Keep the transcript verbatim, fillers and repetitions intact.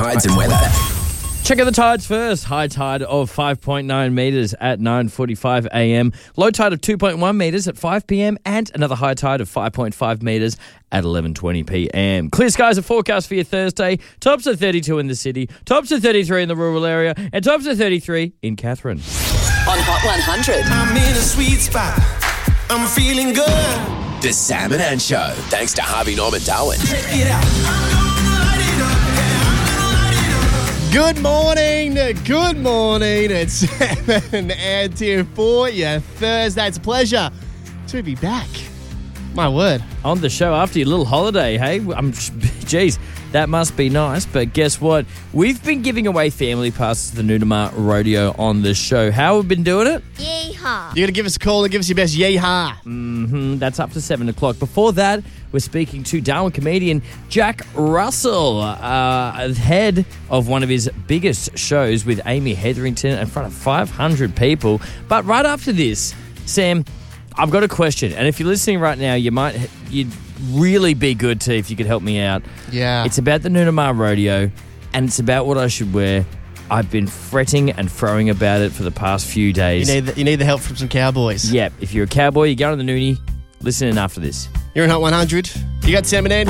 Tides and weather. Check out the tides first. High tide of five point nine metres at nine forty-five a m. Low tide of two point one metres at five p m. And another high tide of five point five metres at eleven twenty p m. Clear skies are forecast for your Thursday. Tops of thirty-two in the city. Tops of thirty-three in the rural area. And tops of thirty-three in Catherine. On Hot one hundred. I'm in a sweet spot. I'm feeling good. The Sam and Ann Show. Thanks to Harvey Norman Darwin. Check it out. I'm gonna light it up. Yeah, I'm gonna light it up. Good morning, good morning. It's Sam and here for you Thursday. It's a pleasure to be back. My word. On the show after your little holiday, hey? I'm, geez, that must be nice. But guess what? We've been giving away family passes to the Nunamar Rodeo on the show. How have we been doing it? Yeehaw. You're going to give us a call and give us your best yeehaw. Mm-hmm. That's up to seven o'clock. Before that, we're speaking to Darwin comedian Jack Russell, uh, head of one of his biggest shows with Amy Hetherington in front of five hundred people. But right after this, Sam, I've got a question. And if you're listening right now, you might, you'd really be good to if you could help me out. Yeah. It's about the Nunamar Rodeo, and it's about what I should wear. I've been fretting and throwing about it for the past few days. You need the, you need the help from some cowboys. Yep. If you're a cowboy, you're going to the Noonie. Listen in after this. You're in Hot one hundred. You got Sam and Ann.